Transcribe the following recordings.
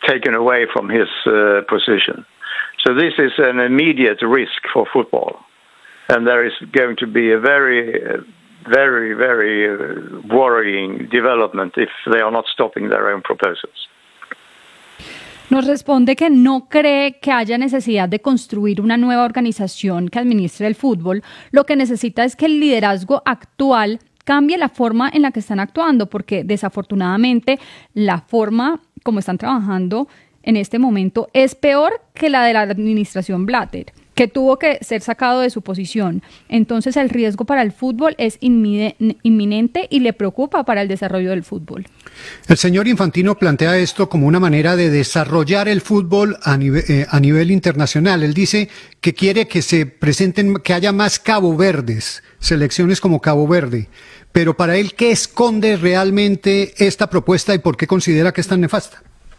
taken away from his position. So this is an immediate risk for football. And there is going to be a very, very, very worrying development if they are not stopping their own proposals. Nos responde que no cree que haya necesidad de construir una nueva organización que administre el fútbol. Lo que necesita es que el liderazgo actual cambie la forma en la que están actuando, porque desafortunadamente la forma como están trabajando en este momento es peor que la de la administración Blatter, que tuvo que ser sacado de su posición. Entonces el riesgo para el fútbol es inminente y le preocupa para el desarrollo del fútbol. El señor Infantino plantea esto como una manera de desarrollar el fútbol a nivel internacional. Él dice que quiere que se presenten, que haya más Cabo Verdes, selecciones como Cabo Verde. Pero para él, ¿qué esconde realmente esta propuesta y por qué considera que es tan nefasta?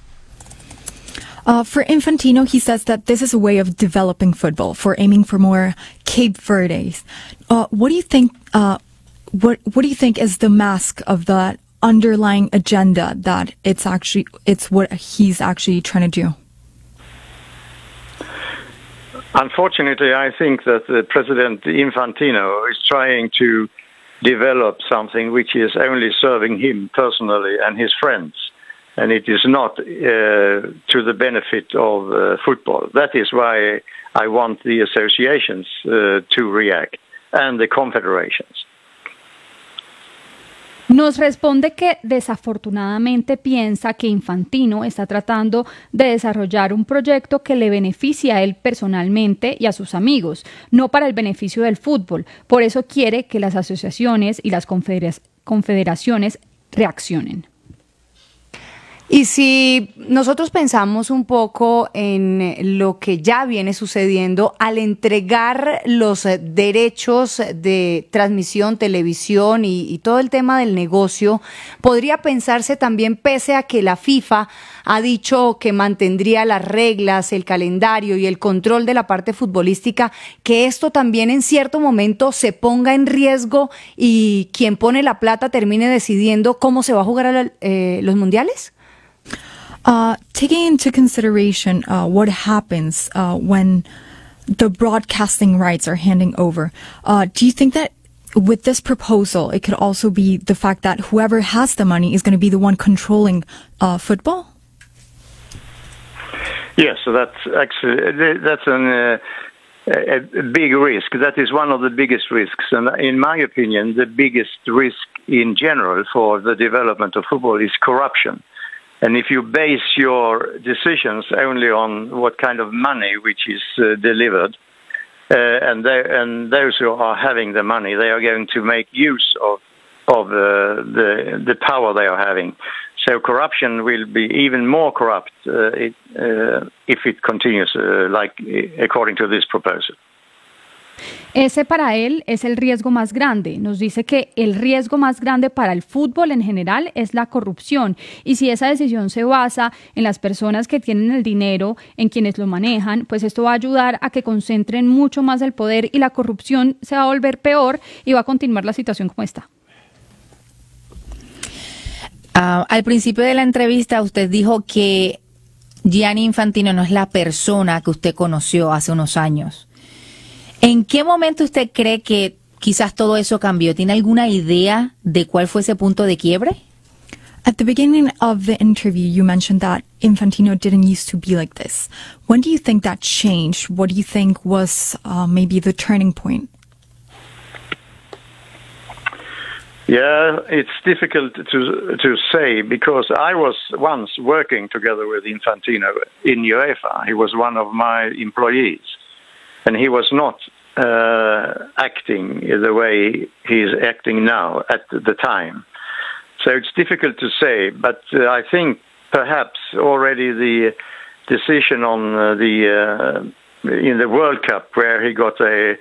For Infantino, he says that this is a way of developing football, for aiming for more Cape Verdes. What do you think? What do you think is the mask of that underlying agenda that it's what he's actually trying to do? Unfortunately, I think that the President Infantino is trying to develop something which is only serving him personally and his friends. And it is not to the benefit of football. That is why I want the associations to react and the confederations. Nos responde que desafortunadamente piensa que Infantino está tratando de desarrollar un proyecto que le beneficie a él personalmente y a sus amigos, no para el beneficio del fútbol. Por eso quiere que las asociaciones y las confederaciones reaccionen. Y si nosotros pensamos un poco en lo que ya viene sucediendo al entregar los derechos de transmisión, televisión y todo el tema del negocio, podría pensarse también, pese a que la FIFA ha dicho que mantendría las reglas, el calendario y el control de la parte futbolística, que esto también en cierto momento se ponga en riesgo y quien pone la plata termine decidiendo cómo se va a jugar los mundiales? Taking into consideration what happens when the broadcasting rights are handing over, do you think that with this proposal, it could also be the fact that whoever has the money is going to be the one controlling football? Yes, so that's a big risk. That is one of the biggest risks. And in my opinion, the biggest risk in general for the development of football is corruption. And if you base your decisions only on what kind of money which is delivered, and those who are having the money, they are going to make use of the power they are having. So corruption will be even more corrupt if it continues according to this proposal. Ese para él es el riesgo más grande. Nos dice que el riesgo más grande para el fútbol en general es la corrupción. Y si esa decisión se basa en las personas que tienen el dinero, en quienes lo manejan, pues esto va a ayudar a que concentren mucho más el poder y la corrupción se va a volver peor y va a continuar la situación como está. Al principio de la entrevista usted dijo que Gianni Infantino no es la persona que usted conoció hace unos años. ¿En qué momento usted cree que quizás todo eso cambió? ¿Tiene alguna idea de cuál fue ese punto de quiebre? At the beginning of the interview, you mentioned that Infantino didn't used to be like this. When do you think that changed? What do you think was maybe the turning point? Yeah, it's difficult to say because I was once working together with Infantino in UEFA. He was one of my employees. And he was not acting the way he's acting now at the time. So it's difficult to say, but I think perhaps already the decision on in the World Cup where he got a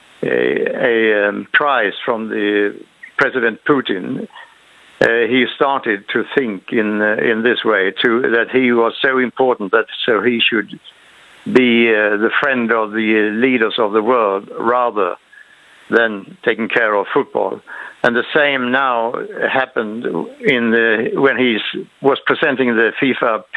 prize from the President Putin, he started to think in this way too, that he was so important that so he should be the friend of the leaders of the world rather than taking care of football. And the same now happened when he was presenting the FIFA